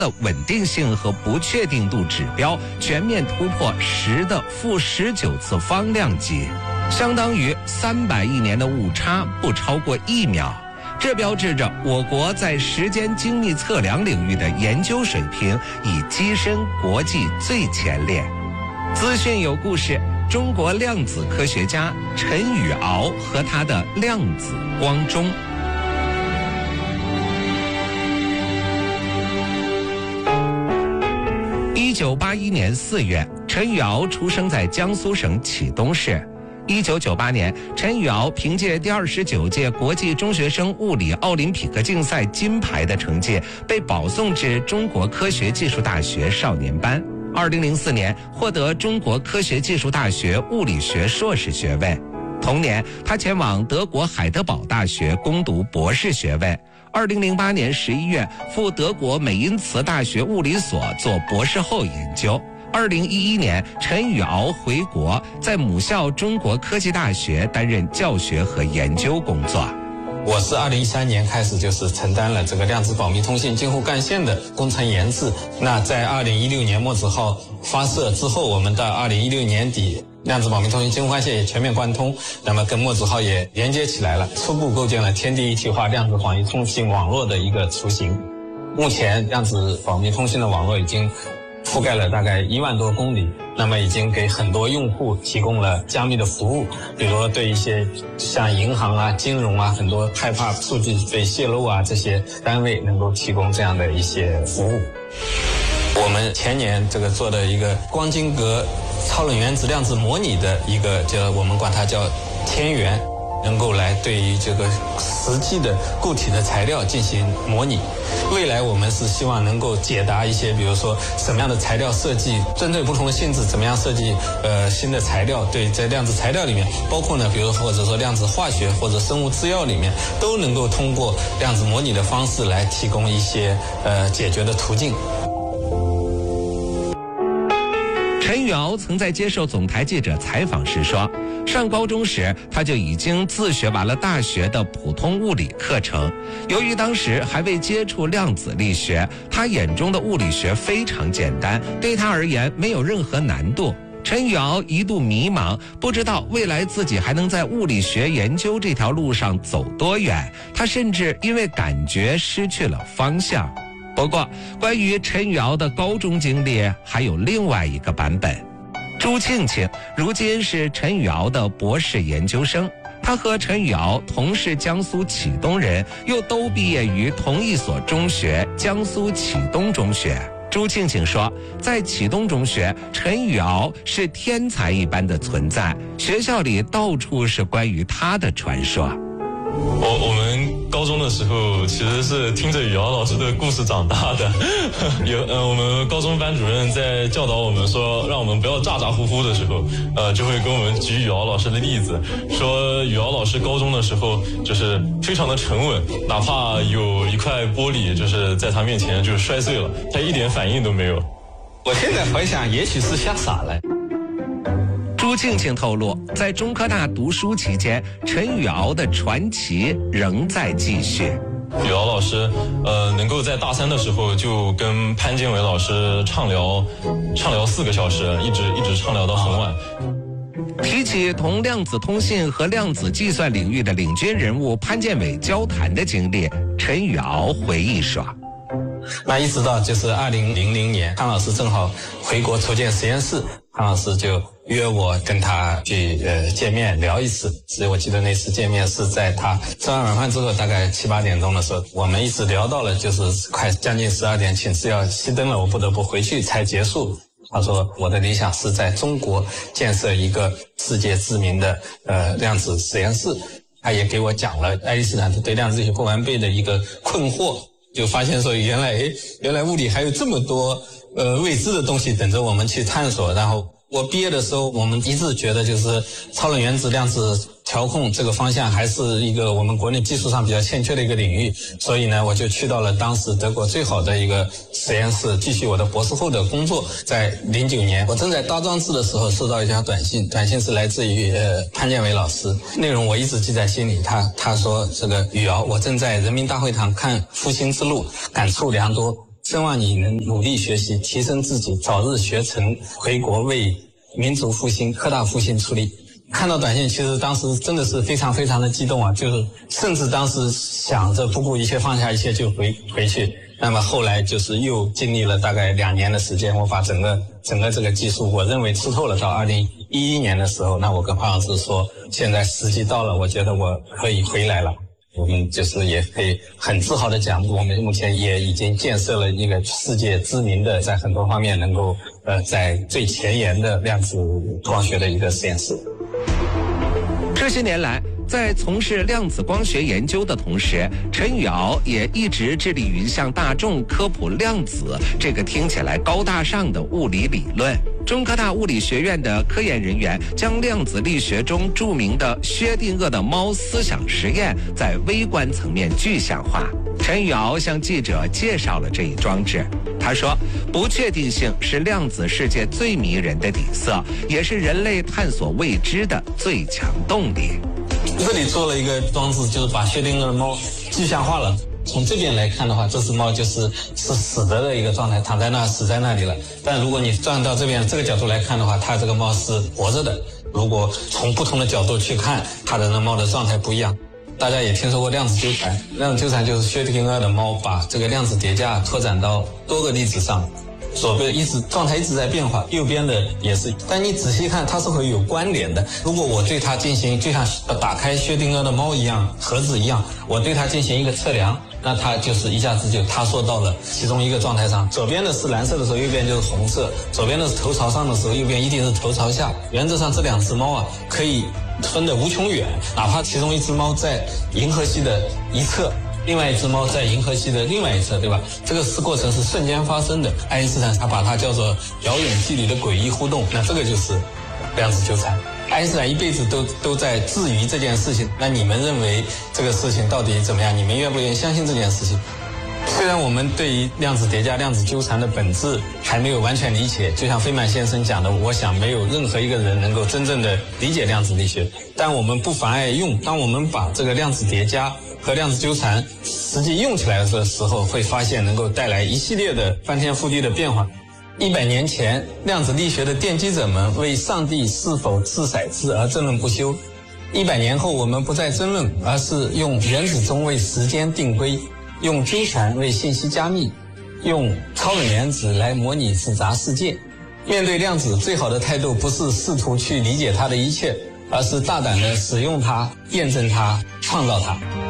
的稳定性和不确定度指标全面突破10的-19次方量级，相当于300亿年的误差不超过1秒。这标志着我国在时间精密测量领域的研究水平已跻身国际最前列。资讯有故事，中国量子科学家陈宇敖和他的量子光钟。1981年4月，陈宇敖出生在江苏省启东市。1998年，陈宇敖凭借第29届国际中学生物理奥林匹克竞赛金牌的成绩，被保送至中国科学技术大学少年班。2004年，获得中国科学技术大学物理学硕士学位。同年，他前往德国海德堡大学攻读博士学位。2008年11月，赴德国美因茨大学物理所做博士后研究。2011年，陈宇敖回国，在母校中国科技大学担任教学和研究工作。 我是2013年开始就是承担了这个量子保密通信京沪干线的工程研制。那在2016年墨子号发射之后，我们到2016年底，量子保密通信京沪干线也全面贯通，那么跟墨子号也连接起来了，初步构建了天地一体化量子保密通信网络的一个雏形。目前量子保密通信的网络已经覆盖了大概1万多公里，那么已经给很多用户提供了加密的服务，比如说对一些像银行啊、金融啊，很多害怕数据被泄露啊，这些单位能够提供这样的一些服务。我们前年这个做的一个光晶格超冷原子量子模拟的一个我们管它叫天元，能够来对于这个实际的固体的材料进行模拟。未来我们是希望能够解答一些，比如说什么样的材料设计，针对不同的性质怎么样设计新的材料，对，在量子材料里面，包括呢，比如或者说量子化学或者生物制药里面，都能够通过量子模拟的方式来提供一些解决的途径。 陈宇敖曾在接受总台记者采访时说，上高中时他就已经自学完了大学的普通物理课程。由于当时还未接触量子力学，他眼中的物理学非常简单，对他而言没有任何难度。陈宇敖一度迷茫，不知道未来自己还能在物理学研究这条路上走多远，他甚至因为感觉失去了方向。不过，关于陈宇敖的高中经历还有另外一个版本。朱庆庆如今是陈宇敖的博士研究生，他和陈宇敖同是江苏启东人，又都毕业于同一所中学江苏启东中学。朱庆庆说，在启东中学，陈宇敖是天才一般的存在，学校里到处是关于他的传说。 我们高中的时候其实是听着宇敖老师的故事长大的。我们高中班主任在教导我们说让我们不要咋咋呼呼的时候，就会跟我们举宇敖老师的例子，说宇敖老师高中的时候就是非常的沉稳，哪怕有一块玻璃就是在他面前就摔碎了，他一点反应都没有。 我现在回想，也许是吓傻了。 朱庆庆透露，在中科大读书期间，陈宇敖的传奇仍在继续。 宇敖老师，能够在大3的时候就跟潘建伟老师畅聊4个小时，一直畅聊到很晚。 提起同量子通信和量子计算领域的领军人物潘建伟交谈的经历，陈宇敖回忆说， 那一直到就是2000年，康老师正好回国筹建实验室，康老师就约我跟他去见面聊一次。所以我记得那次见面是在他吃完晚饭之后，大概7、8点钟的时候，我们一直聊到了就是快将近12点，寝室要熄灯了，我不得不回去才结束。他说我的理想是在中国建设一个世界知名的量子实验室。他也给我讲了爱因斯坦对量子力学不完备的一个困惑，就发现说原来物理还有这么多未知的东西等着我们去探索。然后我毕业的时候，我们一致觉得就是超冷原子量子调控这个方向还是一个我们国内技术上比较欠缺的一个领域，所以呢，我就去到了当时德国最好的一个实验室，继续我的博士后的工作。在09年，我正在搭装置的时候，收到一条短信是来自于潘建伟老师，内容我一直记在心里。他说这个宇敖，我正在人民大会堂看复兴之路，感触良多。 希望你能努力学习，提升自己，早日学成，回国为民族复兴、科大复兴出力。看到短信，其实当时真的是非常非常的激动啊，就是甚至当时想着不顾一切放下一切就回去。那么后来就是又经历了大概2年的时间，我把整个这个技术我认为吃透了。到2011年的时候，那我跟潘老师说，现在时机到了，我觉得我可以回来了。我们就是也可以很自豪的讲，我们目前也已经建设了一个世界知名的，在很多方面能够在最前沿的量子光学的一个实验室。 这些年来，在从事量子光学研究的同时，陈宇敖也一直致力于向大众科普量子这个听起来高大上的物理理论。中科大物理学院的科研人员将量子力学中著名的薛定谔的猫思想实验在微观层面具象化。陈宇敖向记者介绍了这一装置。他说，不确定性是量子世界最迷人的底色，也是人类探索未知的最强动力。 这里做了一个装置，就是把薛定谔的猫具象化了。从这边来看的话，这只猫是死的一个状态，躺在那死在那里了。但如果你转到这边这个角度来看的话，它这个猫是活着的。如果从不同的角度去看，它的猫的状态不一样。大家也听说过量子纠缠，量子纠缠就是薛定谔的猫把这个量子叠加拓展到多个粒子上，左边状态一直在变化，右边的也是，但你仔细看它是会有关联的。如果我对它进行就像打开薛定谔的猫一样盒子一样，我对它进行一个测量，那它就是一下子就塌缩到了其中一个状态上。左边的是蓝色的时候，右边就是红色；左边的是头朝上的时候，右边一定是头朝下。原则上这两只猫啊可以分得无穷远，哪怕其中一只猫在银河系的一侧，另外一只猫在银河系的另外一侧，对吧？这个过程是瞬间发生的。爱因斯坦他把它叫做遥远距离的诡异互动，那这个就是量子纠缠。爱因斯坦一辈子都在质疑这件事情，那你们认为这个事情到底怎么样？你们愿不愿意相信这件事情？虽然我们对于量子叠加、量子纠缠的本质还没有完全理解，就像费曼先生讲的，我想没有任何一个人能够真正的理解量子力学，但我们不妨碍用。当我们把这个量子叠加和量子纠缠实际用起来的时候，会发现能够带来一系列的翻天覆地的变化。100年前，量子力学的奠基者们为上帝是否掷骰子而争论不休。100年后，我们不再争论，而是用原子钟为时间定规，用纠缠为信息加密，用超冷原子来模拟复杂世界。面对量子，最好的态度不是试图去理解它的一切，而是大胆地使用它、验证它、创造它。